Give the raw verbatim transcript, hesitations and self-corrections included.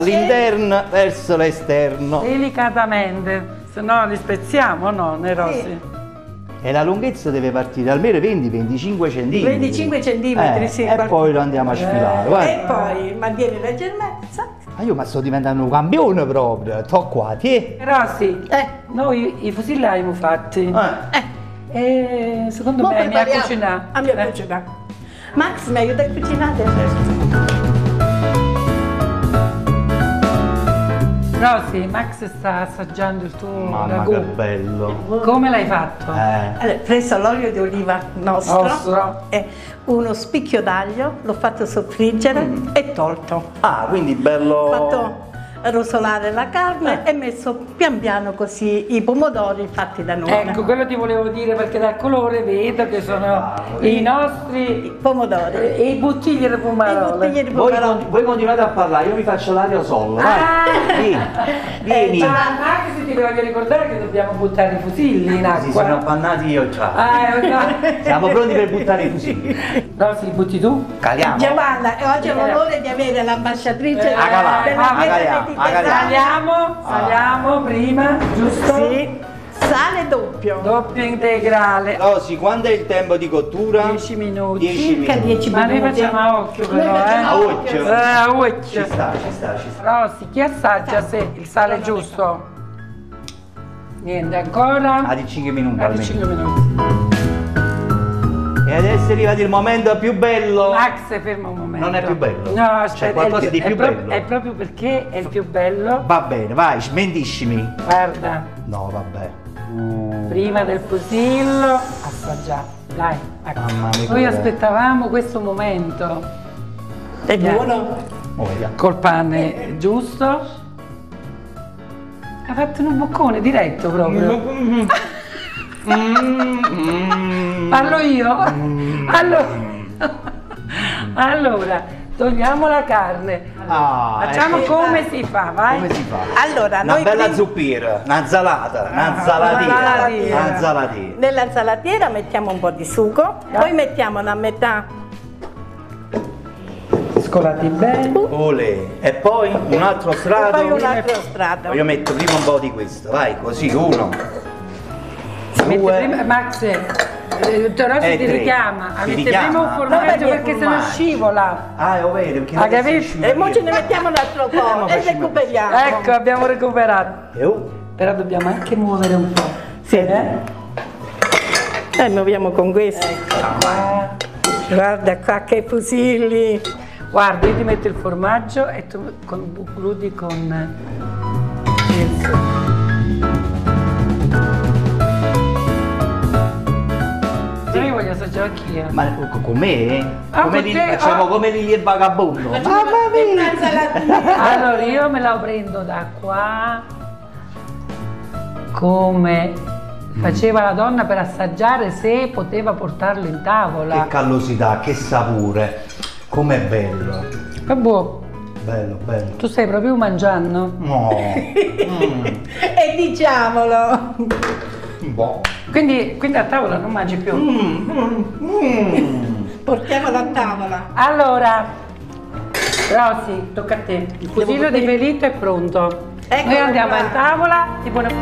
L'interno verso l'esterno. Delicatamente, se no li spezziamo, no, nei rossi? Sì. E la lunghezza deve partire almeno venti venticinque centimetri. venticinque centimetri, eh, sì. E poi lo andiamo a sfilare, guarda. E poi mantieni leggerezza. Ma io ma sto diventando un campione proprio. Tocco qua, ti. Rossi, Eh. noi i fusilli abbiamo fatti. Eh. Eh, E secondo mo me mi ha prepariamo. cucinato. A mia Eh. cucina. Max, mi aiuta a cucinare? Rosy, Max sta assaggiando il tuo Mamma ragù. che bello. Come l'hai fatto? Eh. Allora, preso l'olio di oliva nostro, Nostro. e uno spicchio d'aglio, l'ho fatto soffriggere e tolto. Ah, quindi bello. Ho fatto rosolare la carne e messo pian piano così i pomodori fatti da noi. Ecco, quello ti volevo dire perché dal colore vedo che sono i nostri I pomodori. e i bottigli di I pomarole. bottiglie di Voi, pomodori. voi continuate a parlare, io mi faccio l'aerosol. Vai. Ah! Vieni. Vieni. Ma anche se ti voglio ricordare che dobbiamo buttare i fusilli in Si sono acqua. appannati io già. Ah, eh, no. Siamo pronti per buttare i fusilli. Rosy, li butti tu? Caliamo. Giovanna, e oggi ho l'onore di avere l'ambasciatrice Eh, a calà, della a dieta calà, a calà. Saliamo, saliamo prima, giusto? Sì, sale doppio. Doppio integrale. Rosy, quando è il tempo di cottura? dieci minuti. dieci Circa minuti. dieci Ma noi minuti. facciamo a occhio Noi però, eh? facciamo A occhio. Eh, a Ci occhio. sta, ci sta, ci sta. Rosy, chi assaggia se il sale è giusto? Niente, ancora? Ah, di cinque minuti Ah, di almeno. cinque minuti. E adesso è arrivato il momento più bello. Max, ferma un momento. Non è più bello? No, aspetta, C'è qualcosa è il di più è pro- bello? È proprio perché è il più bello. Va bene, vai, smentiscimi. Guarda, No, vabbè. Uh, prima del fusillo, assaggiare. Dai, ecco. Mamma mia, Noi che- aspettavamo questo momento. È Yeah. buono? oh, vediamo. Col pane giusto. Ha fatto un boccone diretto proprio. Mm. Parlo io? Allora, allora, togliamo la carne. Ah, Facciamo ecco. come si fa, vai. Come si fa? Allora, Una noi bella prim- zuppiera, una zalata, una una zalatina, zalatina. una zalatina. Nella insalatiera mettiamo un po' di sugo, poi mettiamo una metà Scolati bene. Olè. E poi un altro e strato. poi un altro strato. Io metto prima un po' di questo, vai, così, uno, Metti due, prima, Max, eh, Rosy Eh, ti tre. richiama. Ti Metti richiama? prima un No, formaggio perché perché se no formaggio. scivola. Ah, lo vedo, perché Ah, non capito? si E ora ce scivola. ne mettiamo un altro Eh, po' ma e facciamo- recuperiamo. Ecco, abbiamo recuperato. E oh, Però dobbiamo anche muovere un po'. Sì. Eh? E muoviamo con questo. Ah. Guarda qua che fusilli. Guarda, io ti metto il formaggio e tu con, gludi con il sugo. Io voglio assaggiare anch'io. ma co- con me? Ah, Come con li- te? facciamo Ah. come Lili e Vagabondo. Mamma mia! Allora io me la prendo da qua come faceva la donna per assaggiare se poteva portarlo in Che tavola. callosità, che sapore. Com'è bello. È buono. Bello, bello. Tu stai proprio mangiando? No. Mm. E diciamolo. Boh. Quindi, quindi a tavola non mangi più. Mm, mm, mm. Portiamolo a tavola. Allora, Rosy, tocca a te. Il fusillo di coprire? Felito è pronto. Eccolo Noi andiamo qua. in tavola, ti buon appetito.